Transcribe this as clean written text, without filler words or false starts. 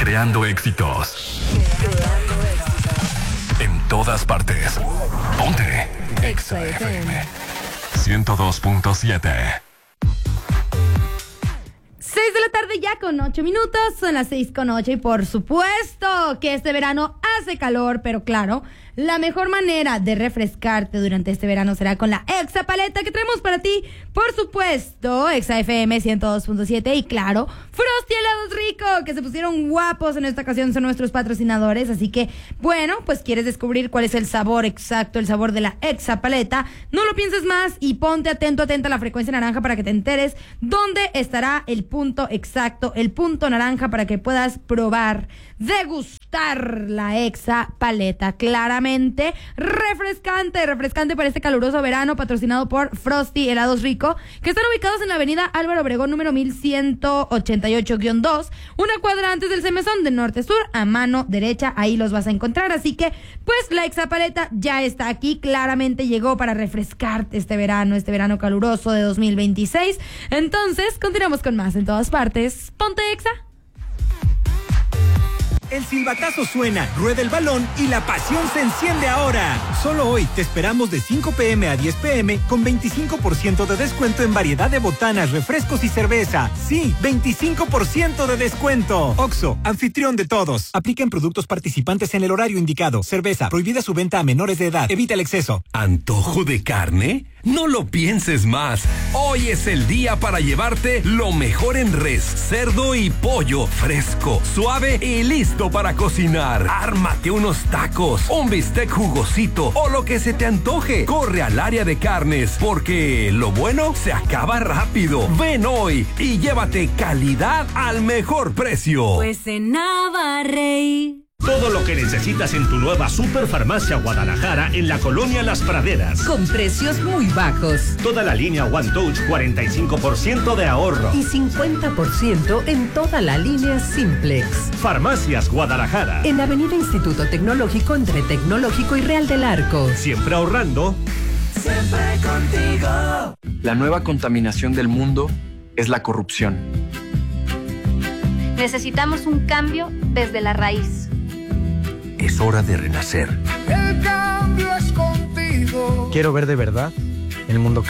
Creando éxitos. En todas partes. Ponte. Exa FM 102.7. 6 de la tarde ya con 8 minutos, son las 6:08 y por supuesto que este verano hace calor, pero claro, la mejor manera de refrescarte durante este verano será con la Exa Paleta que traemos para ti, por supuesto, Exa FM 102.7 y claro, Frosty Helados Rico, que se pusieron guapos en esta ocasión, son nuestros patrocinadores, así que bueno, pues quieres descubrir cuál es el sabor exacto, el sabor de la Exa Paleta, no lo pienses más y ponte atenta a la frecuencia naranja para que te enteres dónde estará el punto exacto, el punto naranja para que puedas probar, degustar la Exa Paleta, claramente refrescante para este caluroso verano, patrocinado por Frosty Helados Rico, que están ubicados en la avenida Álvaro Obregón número 1188-2, una cuadra antes del Semesón de norte a sur, a mano derecha, ahí los vas a encontrar, así que pues la Exa Paleta ya está aquí, claramente llegó para refrescarte este verano caluroso de 2026, entonces continuamos con más en todas partes, ponte Exa. El silbatazo suena, rueda el balón y la pasión se enciende ahora. Solo hoy te esperamos de 5 p.m. a 10 p.m. con 25% de descuento en variedad de botanas, refrescos y cerveza. Sí, 25% de descuento. Oxxo, anfitrión de todos. Aplica en productos participantes en el horario indicado. Cerveza, prohibida su venta a menores de edad. Evita el exceso. ¿Antojo de carne? No lo pienses más. Hoy es el día para llevarte lo mejor en res, cerdo y pollo, fresco, suave y listo para cocinar. Ármate unos tacos, un bistec jugosito o lo que se te antoje. Corre al área de carnes, porque lo bueno se acaba rápido. Ven hoy y llévate calidad al mejor precio. Pues en Navarrey. Todo lo que necesitas en tu nueva Superfarmacia Guadalajara en la colonia Las Praderas. Con precios muy bajos. Toda la línea One Touch, 45% de ahorro. Y 50% en toda la línea Simplex. Farmacias Guadalajara. En Avenida Instituto Tecnológico entre Tecnológico y Real del Arco. Siempre ahorrando. Siempre contigo. La nueva contaminación del mundo es la corrupción. Necesitamos un cambio desde la raíz. Es hora de renacer. El cambio es contigo. Quiero ver de verdad el mundo